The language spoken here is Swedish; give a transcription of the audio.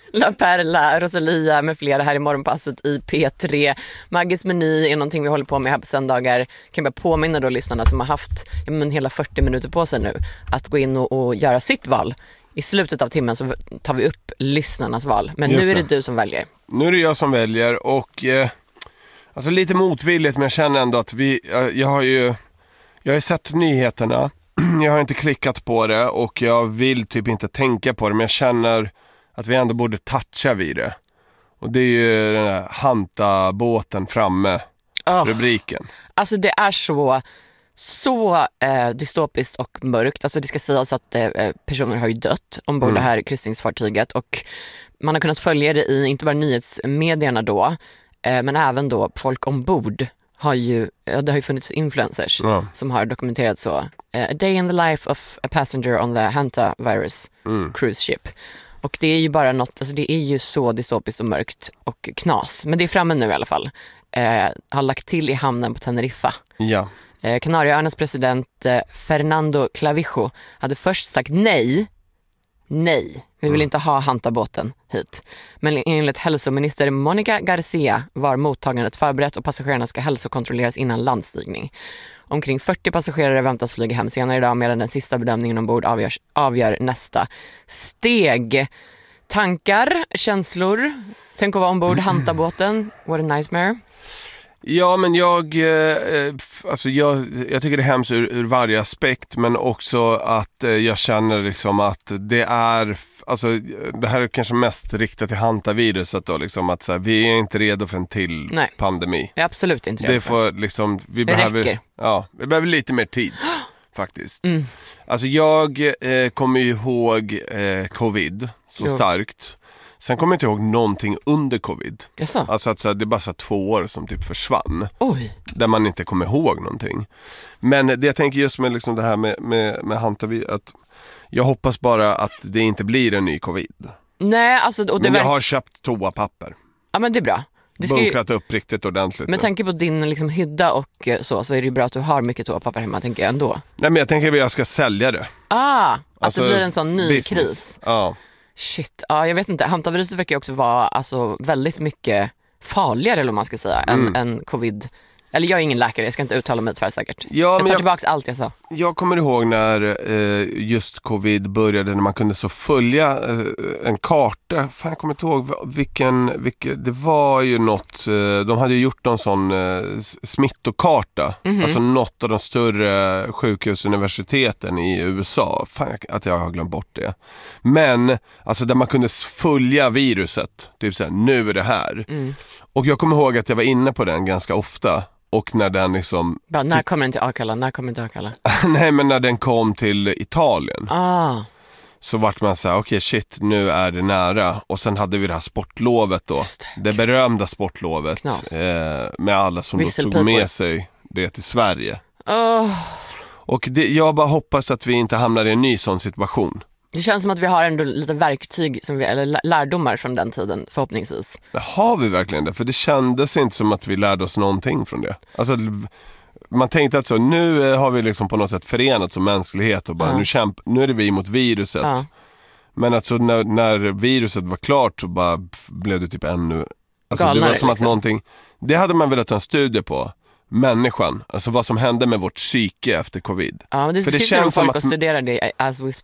La Perla, Rosalia med flera här i morgonpasset i P3. Maggis meny är någonting vi håller på med här på söndagar. Kan bara påminna då lyssnarna som har haft hela 40 minuter på sig nu att gå in och göra sitt val. I slutet av timmen så tar vi upp lyssnarnas val. Men nu är det du som väljer. Nu är det jag som väljer och alltså lite motvilligt, men jag känner ändå att jag har sett nyheterna. Jag har inte klickat på det och jag vill typ inte tänka på det, men jag känner att vi ändå borde toucha vid det. Och det är ju den här Hanta-båten framme, rubriken. Alltså det är så dystopiskt och mörkt. Alltså det ska sägas att personer har ju dött ombord det här kryssningsfartyget och man har kunnat följa det i inte bara nyhetsmedierna då, men även då folk ombord det har ju funnits influencers som har dokumenterat så a day in the life of a passenger on the Hantavirus cruise ship. Och det är ju bara något, alltså det är ju så dystopiskt och mörkt och knas. Men det är framme nu i alla fall. Har lagt till i hamnen på Teneriffa. Ja. Kanarieöarnas president Fernando Clavijo hade först sagt nej, vi vill inte ha Hanta-båten hit. Men enligt hälsominister Monica Garcia var mottagandet förberett och passagerarna ska hälsokontrolleras innan landstigning. Omkring 40 passagerare väntas flyga hem senare idag, medan den sista bedömningen ombord avgör nästa steg. Tankar, känslor, tänk att vara ombord Hanta-båten, what a nightmare. Ja, men jag tycker det är hemskt ur varje aspekt, men också att jag känner liksom att det är, alltså det här är kanske mest riktat till Hanta-viruset då, liksom att så här, vi är inte redo för en till pandemi. Vi är absolut inte redo. Det får liksom, vi behöver lite mer tid faktiskt. Alltså jag kommer ihåg covid så starkt. Sen kommer jag inte ihåg någonting under covid. Jaså? Alltså att så här, det är bara så 2 år som typ försvann. Oj. Där man inte kommer ihåg någonting. Men det jag tänker just med liksom det här med Hanta, att jag hoppas bara att det inte blir en ny covid. Nej, alltså, och men jag har köpt toapapper. Ja, men det är bra. Bunkrat upp riktigt ordentligt. Med tanke på din liksom hydda och så är det ju bra att du har mycket toapapper hemma, tänker jag ändå. Nej, men jag tänker att jag ska sälja det. Att alltså, det blir en sån ny business. kris. Ja. Shit, jag vet inte. Hantaviruset verkar ju också vara alltså, väldigt mycket farligare, eller vad man ska säga, än covid. Eller jag är ingen läkare, jag ska inte uttala mig tvärsäkert. Jag tar tillbaka allt jag sa. Jag kommer ihåg när just covid började, när man kunde så följa en karta. Fan, jag kommer inte ihåg vilken det var ju något, de hade ju gjort någon sån smittokarta. Alltså något av de större sjukhusuniversiteten i USA. Fan, att jag har glömt bort det. Men alltså där man kunde följa viruset. Typ såhär, nu är det här. Och jag kommer ihåg att jag var inne på den ganska ofta. Och när den liksom... när kommer den till Akalla? Nej, men när den kom till Italien. Så vart man så här, okej, shit, nu är det nära. Och sen hade vi det här sportlovet då. Det berömda sportlovet. Med alla som då tog med sig det till Sverige. Och jag bara hoppas att vi inte hamnar i en ny sån situation. Det känns som att vi har ändå lite verktyg eller lärdomar från den tiden, förhoppningsvis. Har vi verkligen det? För det kändes inte som att vi lärde oss någonting från det. Alltså, man tänkte att så, nu har vi liksom på något sätt förenat som mänsklighet och bara, nu är det vi mot viruset. Men alltså när viruset var klart så bara blev det typ ännu... Alltså, galnare, det var som att någonting... Det hade man velat ta en studie på. Människan, alltså vad som hände med vårt psyke efter covid. Ja, det finns ju folk att studera det as we